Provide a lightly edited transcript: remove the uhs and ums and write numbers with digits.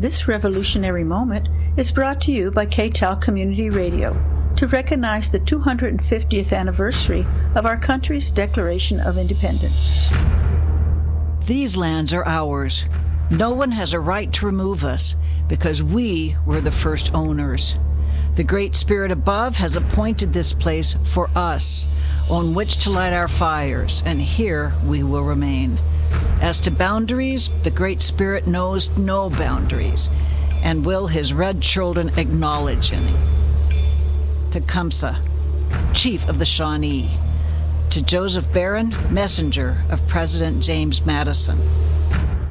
This revolutionary moment is brought to you by KTAL Community Radio to recognize the 250th anniversary of our country's Declaration of Independence. These lands are ours. No one has a right to remove us because we were the first owners. The Great Spirit above has appointed this place for us, on which to light our fires, and here we will remain. As to boundaries, the Great Spirit knows no boundaries, and will his red children acknowledge any. Tecumseh, Chief of the Shawnee. To Joseph Barron, Messenger of President James Madison.